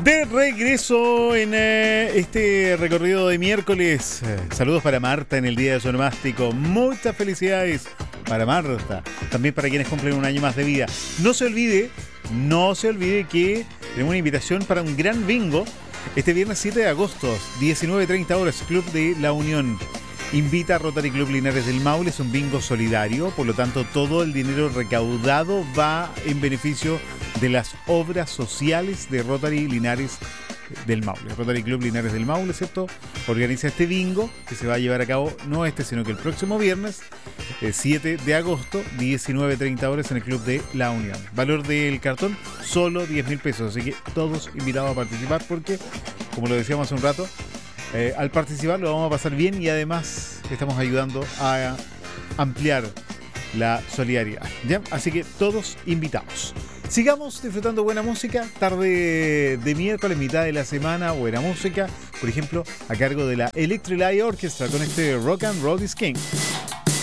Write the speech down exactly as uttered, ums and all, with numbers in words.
De regreso en eh, este recorrido de miércoles. Eh, saludos para Marta en el día de su onomástico. Muchas felicidades para Marta. También para quienes cumplen un año más de vida. No se olvide, no se olvide que tenemos una invitación para un gran bingo. Este viernes siete de agosto, diecinueve treinta horas, Club de la Unión. Invita a Rotary Club Linares del Maule, es un bingo solidario, por lo tanto todo el dinero recaudado va en beneficio de las obras sociales de Rotary Linares del Maule. Rotary Club Linares del Maule, ¿cierto? Organiza este bingo que se va a llevar a cabo, no este, sino que el próximo viernes, el siete de agosto, diecinueve treinta horas en el Club de la Unión. Valor del cartón, solo diez mil pesos, así que todos invitados a participar porque, como lo decíamos hace un rato, Eh, al participar lo vamos a pasar bien y además estamos ayudando a ampliar la solidaridad, ¿ya? Así que todos invitados. Sigamos disfrutando buena música, tarde de miércoles, mitad de la semana, buena música, por ejemplo, a cargo de la Electric Light Orchestra con este Rock and Roll is King.